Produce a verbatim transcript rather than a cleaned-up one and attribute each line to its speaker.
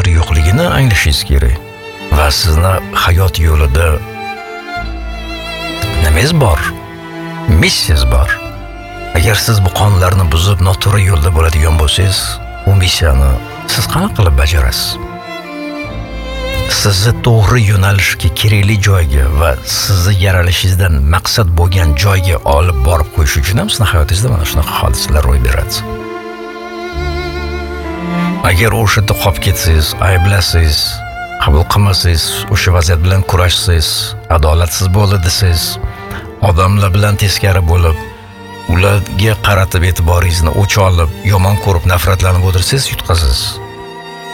Speaker 1: cheklovlar yo'qligini anglashingiz kerak. Va sizni hayot yo'lida nimangiz bor? Missiyasiz bor. Agar siz bu qonunlarni buzib noto'g'ri yo'lda bo'ladigan bo'lsangiz, u missiyani siz qanaqa qilib bajarasiz? Sizni to'g'ri yo'nalishga, kerakli joyga va sizni yaralishingizdan maqsad bo'lgan joyga olib borib qo'yish uchun ham sizning hayotingizda mana shunaqa hodisalar ro'y beradi. Agar o'sha yerda qolib ketsangiz, ayblasangiz, qabul qilmasangiz, o'sha vaziyat bilan kurashsangiz, adolatsiz bo'ldi desangiz, odamlar bilan teskari bo'lib, ularga qaratib e'tiboringizni o'ch olib, yomon ko'rib, nafratlanib o'tirsangiz, yutqazasiz.